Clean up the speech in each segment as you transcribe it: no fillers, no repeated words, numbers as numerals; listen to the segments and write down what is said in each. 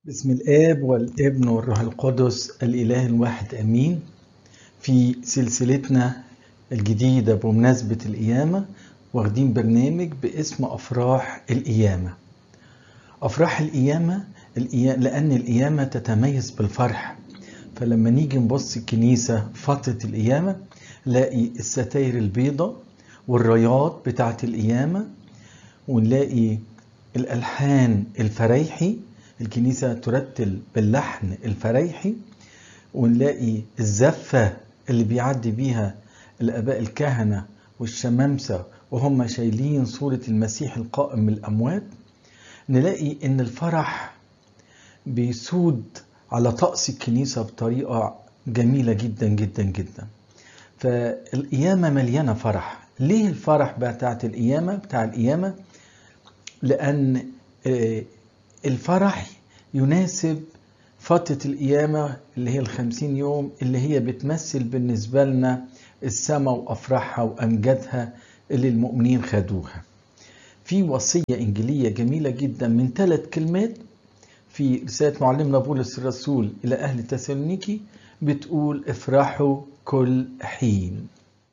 بسم الآب والابن والروح القدس الإله الواحد آمين. في سلسلتنا الجديدة بمناسبة القيامة واخدين برنامج باسم أفراح القيامة. أفراح القيامة لأن القيامة تتميز بالفرح، فلما نيجي نبص الكنيسة فترة القيامة نلاقي الستاير البيضاء والرايات بتاعة القيامة، ونلاقي الألحان الفريحي، الكنيسة ترتل باللحن الفريحي، ونلاقي الزفة اللي بيعدي بيها الآباء الكهنة والشمامسة وهم شايلين صورة المسيح القائم من الأموات. نلاقي إن الفرح بيسود على طقس الكنيسة بطريقة جميلة جدا جدا جدا. فالقيامة مليانة فرح. ليه الفرح بتاع القيامة؟ لأن الفرح يناسب فترة القيامة اللي هي 50 يوم، اللي هي بتمثل بالنسبة لنا السماء وأفراحها وأمجادها اللي المؤمنين خدوها. في وصية إنجيلية جميلة جدا من 3 كلمات في رسالة معلمنا بولس الرسول إلى أهل تسالونيكي، بتقول افرحوا كل حين.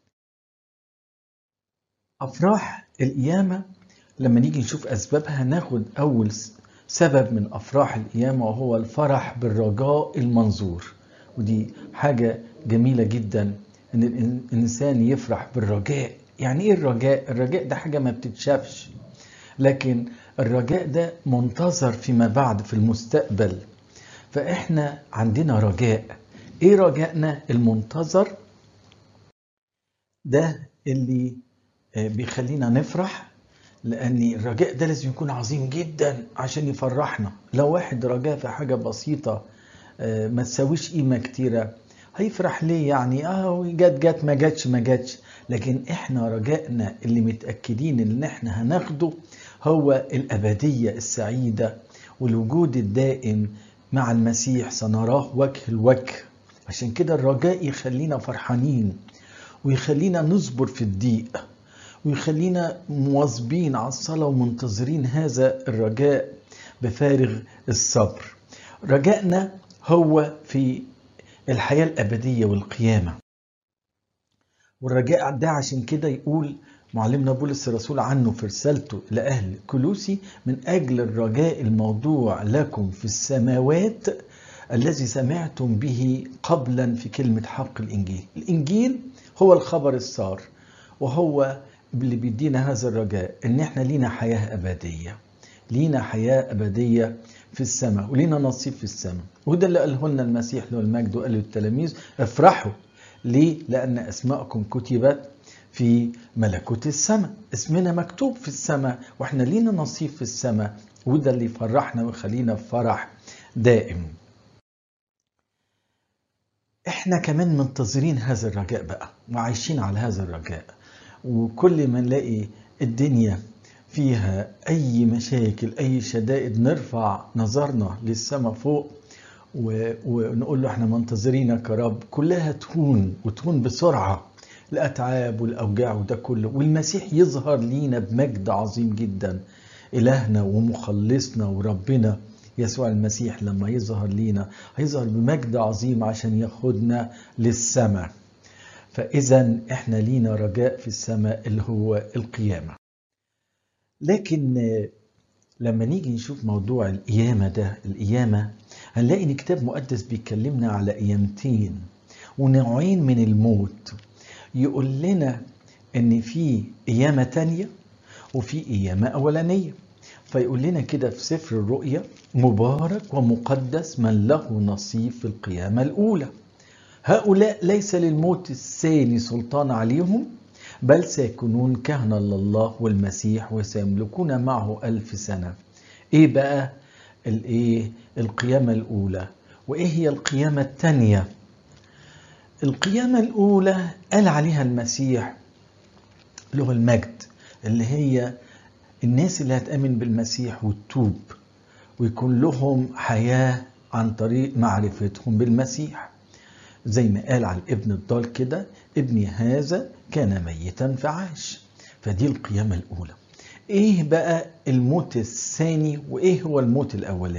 أفراح القيامة لما نيجي نشوف أسبابها، ناخد أول سبب من أفراح القيامة وهو الفرح بالرجاء المنظور. ودي حاجة جميلة جدا إن الإنسان يفرح بالرجاء. يعني إيه الرجاء؟ الرجاء ده حاجة ما بتتشافش، لكن الرجاء ده منتظر فيما بعد في المستقبل. فإحنا عندنا رجاء. إيه رجائنا المنتظر؟ ده اللي بيخلينا نفرح، لأن الرجاء ده لازم يكون عظيم جدا عشان يفرحنا. لو واحد رجاء في حاجة بسيطة ما تساويش قيمة كتيرة، هيفرح ليه؟ يعني جت ما جاتش. لكن احنا رجائنا اللي متأكدين ان احنا هناخده هو الأبدية السعيدة والوجود الدائم مع المسيح، سنراه وجه الوجه. عشان كده الرجاء يخلينا فرحانين ويخلينا نصبر في الضيق ويخلينا مواظبين على الصلاة ومنتظرين هذا الرجاء بفارغ الصبر. رجائنا هو في الحياة الأبدية والقيامة. والرجاء ده عشان كده يقول معلمنا بولس الرسول عنه في رسالته لأهل كولوسي: من أجل الرجاء الموضوع لكم في السماوات الذي سمعتم به قبلا في كلمة حق الإنجيل. الإنجيل هو الخبر السار، وهو اللي بيدينا هذا الرجاء ان احنا لينا حياة أبدية، لينا حياة أبدية في السماء ولينا نصيب في السماء. وده اللي قاله لنا المسيح له المجد وقال للتلاميذ: افرحوا. ليه؟ لأن أسماءكم كتبت في ملكوت السماء. اسمنا مكتوب في السماء واحنا لينا نصيب في السماء، وده اللي يفرحنا ويخلينا في فرح دائم. احنا كمان منتظرين هذا الرجاء بقى وعايشين على هذا الرجاء. وكل ما نلاقي الدنيا فيها أي مشاكل أي شدائد نرفع نظرنا للسماء فوق ونقول له احنا منتظرينك يا رب. كلها تهون بسرعة الأتعاب والأوجاع وده كله، والمسيح يظهر لينا بمجد عظيم جدا. إلهنا ومخلصنا وربنا يسوع المسيح لما يظهر لينا هيظهر بمجد عظيم عشان ياخدنا للسماء. فإذا احنا لينا رجاء في السماء اللي هو القيامة. لكن لما نيجي نشوف موضوع القيامة هنلاقي ان كتاب مقدس بيكلمنا على قيامتين ونوعين من الموت. يقول لنا ان في قيامة تانية وفي قيامة أولانية. فيقول لنا كده في سفر الرؤيا: مبارك ومقدس من له نصيب في القيامة الأولى. هؤلاء ليس للموت الثاني سلطان عليهم، بل سيكونون كهنة لله والمسيح وسيملكون معه 1000 سنة. ايه بقى القيامة الأولى؟ وايه هي القيامة الثانية؟ القيامة الأولى قال عليها المسيح له المجد، اللي هي الناس اللي هتأمن بالمسيح وتتوب ويكون لهم حياة عن طريق معرفتهم بالمسيح. زي ما قال على الابن الضال كده: ابني هذا كان ميتا فعاش. فدي القيامة الأولى. ايه بقى الموت الثاني وايه هو الموت الأولاني؟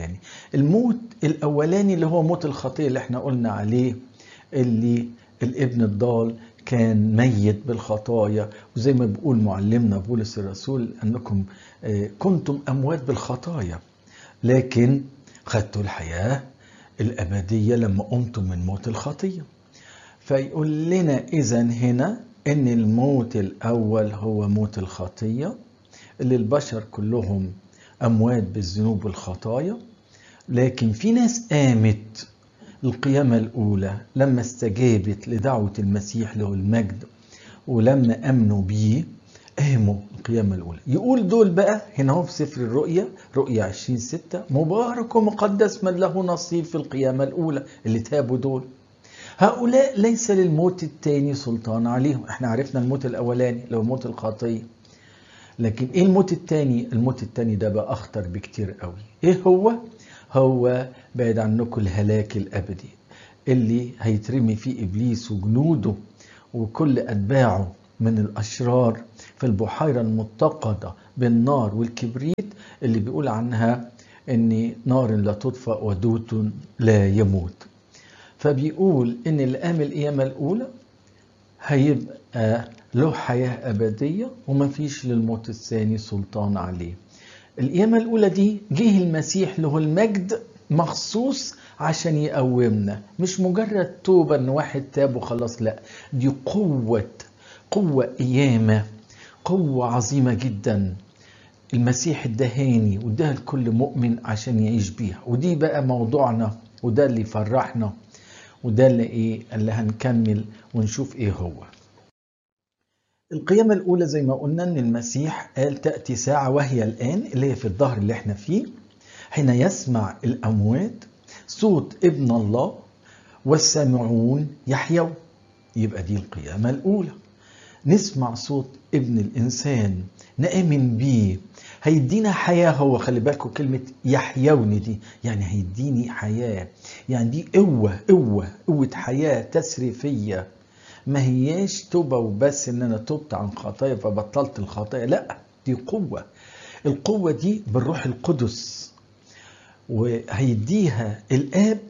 الموت الأولاني اللي هو موت الخطية اللي احنا قلنا عليه، اللي الابن الضال كان ميت بالخطايا، وزي ما بيقول معلمنا بولس الرسول أنكم كنتم أموات بالخطايا لكن خدتوا الحياة الأبدية لما قمتم من موت الخطية. فيقول لنا إذن هنا إن الموت الأول هو موت الخطية اللي البشر كلهم أموات بالذنوب والخطايا، لكن في ناس قامت القيامة الأولى لما استجابت لدعوة المسيح له المجد، ولما أمنوا بيه قاموا القيامة الأولى. يقول دول بقى هنا هو في سفر الرؤيا، رؤيا 20:6: مبارك ومقدس من له نصيب في القيامة الأولى. اللي تابوا دول هؤلاء ليس للموت الثاني سلطان عليهم. احنا عرفنا الموت الأولاني لو موت الخطية، لكن ايه الموت الثاني؟ الموت الثاني ده بقى أخطر بكتير قوي. ايه هو بعد عنكم الهلاك الأبدي اللي هيترمي فيه إبليس وجنوده وكل أتباعه من الأشرار في البحيرة المتقدة بالنار والكبريت، اللي بيقول عنها إن نار لا تطفأ ودوت لا يموت. فبيقول إن اللي قام القيامة الأولى هيبقى له حياة أبدية ومفيش للموت الثاني سلطان عليه. القيامة الأولى دي جه المسيح له المجد مخصوص عشان يقومنا، مش مجرد توبة ان واحد تاب وخلاص، لا، دي قوة قيامة، قوة عظيمة جدا المسيح ادهاني واداها لكل مؤمن عشان يعيش بيها. ودي بقى موضوعنا، وده اللي يفرحنا، وده اللي هنكمل ونشوف ايه هو القيامة الأولى. زي ما قلنا ان المسيح قال تأتي ساعة وهي الآن، اللي هي في الظهر اللي احنا فيه، حين يسمع الأموات صوت ابن الله والسامعون يحيوا. يبقى دي القيامة الأولى، نسمع صوت ابن الإنسان نآمن بيه هيدينا حياة. هو خلي بالكم كلمة يحيوني دي يعني هيديني حياة، يعني دي قوة حياة تسري فيا. ما هياش توبة وبس ان انا تبت عن خطايا فبطلت الخطايا، لا، دي قوة. القوة دي بالروح القدس، وهيديها الآب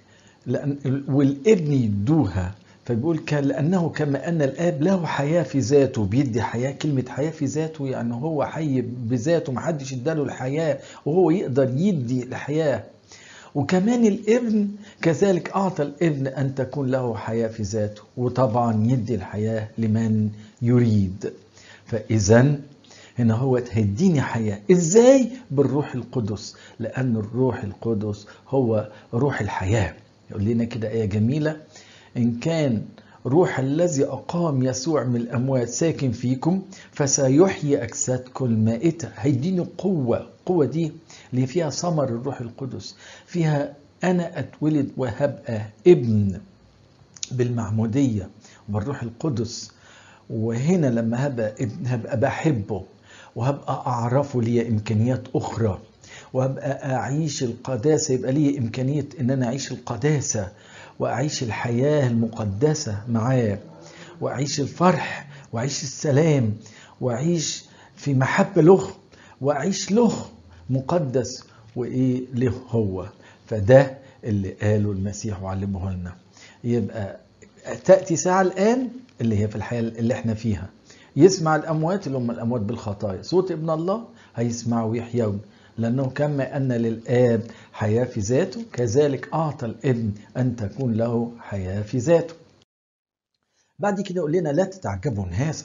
والابن يدوها. فبيقول لأنه كما أن الآب له حياة في ذاته، بيدي حياة. كلمة حياة في ذاته يعني هو حي بذاته، محدش اداله الحياة وهو يقدر يدي الحياة. وكمان الابن كذلك أعطى الابن أن تكون له حياة في ذاته، وطبعا يدي الحياة لمن يريد. فإذا هنا هو هيديني حياة إزاي؟ بالروح القدس، لأن الروح القدس هو روح الحياة. يقول لنا كده آية جميلة: إن كان روح الذي أقام يسوع من الأموات ساكن فيكم فسيحيي أجسادكم المائتة. هيديني قوة دي اللي فيها ثمر الروح القدس، فيها أنا أتولد وهبقى ابن بالمعمودية وبالروح القدس. وهنا لما هبقى ابن هبقى بحبه وهبقى أعرفه لي إمكانيات أخرى، وهبقى أعيش القداسة، يبقى لي إمكانية إن أنا أعيش القداسة وأعيش الحياة المقدسة معاه، وأعيش الفرح وأعيش السلام وأعيش في محبة له وأعيش له مقدس له هو. فده اللي قاله المسيح وعلمه لنا. يبقى تأتي ساعة الآن اللي هي في الحياة اللي احنا فيها، يسمع الأموات اللي هم الأموات بالخطايا صوت ابن الله هيسمعوا ويحيون، لأنه كما أن للآب حياة في ذاته كذلك أعطى الابن أن تكون له حياة في ذاته. بعد كده يقول لنا لا تتعجبوا من هذا،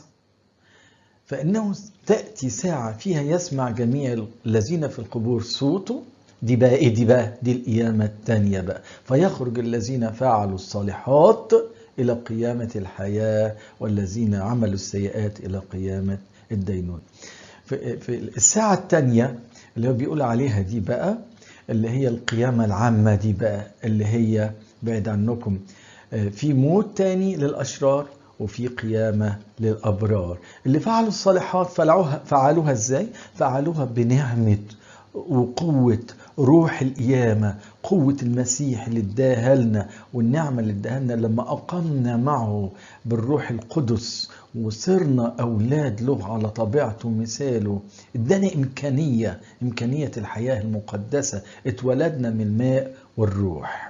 فإنه تأتي ساعة فيها يسمع جميع الذين في القبور صوته. دي بقى إيه؟ دي القيامة الثانية بقى. فيخرج الذين فعلوا الصالحات إلى قيامة الحياة، والذين عملوا السيئات إلى قيامة الدينون. في الساعة الثانية اللي هو بيقول عليها دي بقى اللي هي القيامة العامة دي بقى، اللي هي بعد عنكم في موت تاني للأشرار وفي قيامة للأبرار. اللي فعلوا الصالحات فعلوها ازاي؟ فعلوها بنعمة وقوة روح القيامة، قوة المسيح اللي اداها لنا والنعمة اللي اداها لنا لما أقمنا معه بالروح القدس وصرنا أولاد له على طبيعته ومثاله، ادانا إمكانية الحياة المقدسة، اتولدنا من الماء والروح.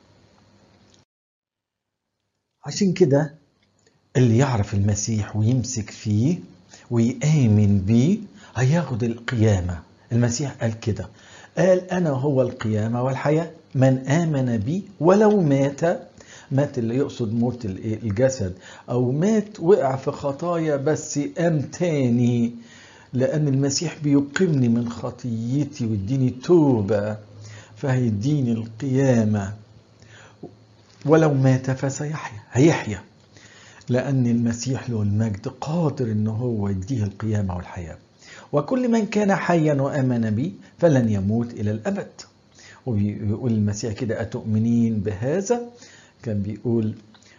عشان كده اللي يعرف المسيح ويمسك فيه ويآمن بيه هياخد القيامة. المسيح قال كده، قال أنا هو القيامة والحياة، من آمن بي ولو مات اللي يقصد موت الجسد، أو مات وقع في خطايا بس قام تاني، لأن المسيح بيقيمني من خطيتي ويديني توبة، فهيديني القيامة. ولو مات هيحيا، لأن المسيح له المجد قادر إن هو يديه القيامة والحياة. وكل من كان حيا وآمن بي فلن يموت إلى الأبد. وبيقول المسيح كده، أتؤمنين بهذا؟ كان بيقول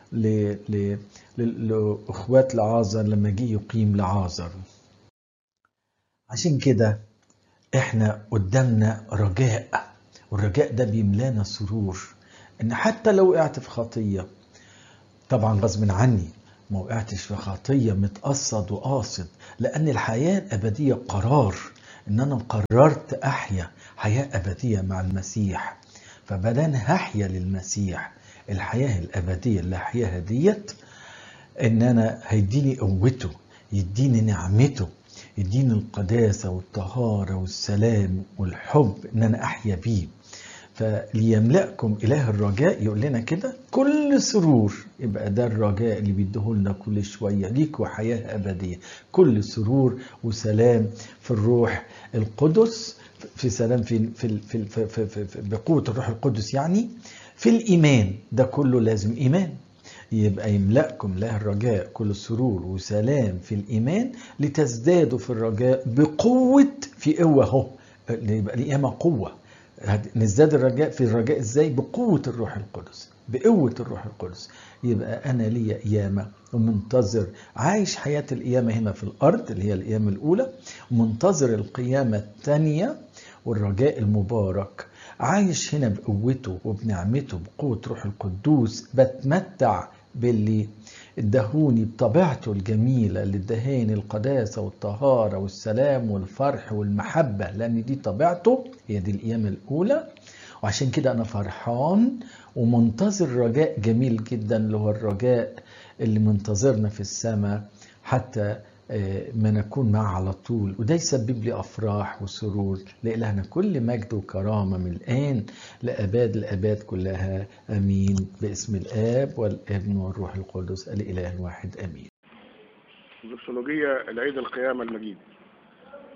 لأخوات لعازر لما جه يقيم لعازر. عشان كده احنا قدامنا رجاء، والرجاء ده بيملانا سرور، ان حتى لو وقعت في خطية، طبعا غصب عني، ما وقعتش في خطية متقصد وقاصد، لأن الحياة الأبدية قرار، إن أنا قررت أحيا حياة أبدية مع المسيح، فبدان هحيا للمسيح الحياة الأبدية اللي هحياها ديت، إن أنا هيديني قوته، يديني نعمته، يديني القداسة والطهارة والسلام والحب إن أنا أحيا بيه. فليملأكم إله الرجاء، يقول لنا كده كل سرور. يبقى ده الرجاء اللي بيديهولنا كل شوية، ليكوا حياة أبدية، كل سرور وسلام في الروح القدس، في سلام في بقوة الروح القدس، يعني في الإيمان. ده كله لازم إيمان. يبقى يملأكم له الرجاء كل سرور وسلام في الإيمان، لتزدادوا في الرجاء بقوة، في قوة اهو، يبقى القيامة قوة. نزداد الرجاء في الرجاء ازاي؟ بقوة الروح القدس، بقوة الروح القدس. يبقى أنا ليا قيامة ومنتظر، عايش حياة القيامة هنا في الأرض اللي هي القيامة الأولى، ومنتظر القيامة الثانية والرجاء المبارك. عايش هنا بقوته وبنعمته بقوة روح القدوس، بتمتع باللي ادهوني بطبيعته الجميلة، اللي ادهاني القداسة والطهارة والسلام والفرح والمحبة، لأن دي طبيعته، هي دي القيامة الأولى. وعشان كده أنا فرحان ومنتظر رجاء جميل جدا، اللي هو الرجاء اللي منتظرنا في السماء حتى ما نكون معه على طول. وده يسبب لي أفراح وسرور. لإلهنا كل مجد وكرامة من الآن لأباد الآباد كلها، أمين. باسم الآب والابن والروح القدس الإله الواحد، أمين. زوكسولوجية العيد القيامة المجيد.